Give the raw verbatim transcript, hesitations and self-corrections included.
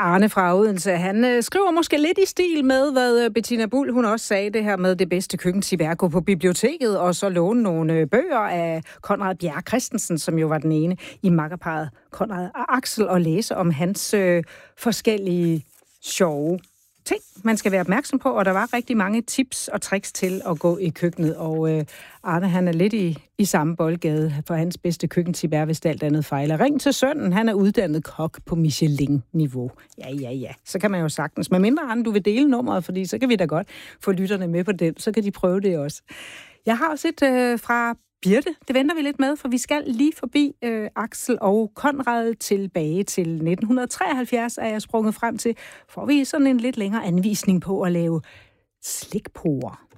Arne fra Odense, han øh, skriver måske lidt i stil med, hvad øh, Bettina Buhl, hun også sagde, det her med det bedste køkkentip er at gå på biblioteket og så låne nogle øh, bøger af Conrad Bjerre Christensen, som jo var den ene i makkerparret Conrad og Axel, og læse om hans øh, forskellige sjove ting, man skal være opmærksom på, og der var rigtig mange tips og tricks til at gå i køkkenet, og øh, Arne, han er lidt i, i samme boldgade, for hans bedste køkkentip er, hvis alt andet fejler. Ring til sønnen, han er uddannet kok på Michelin-niveau. Ja, ja, ja, så kan man jo sagtens. Men mindre, Arne, du vil dele nummeret, fordi så kan vi da godt få lytterne med på den, så kan de prøve det også. Jeg har også et øh, fra Birte, det venter vi lidt med, for vi skal lige forbi øh, Axel og Conrad tilbage til nitten treoghalvfjerds, er jeg sprunget frem til, får vi sådan en lidt længere anvisning på at lave slikporer.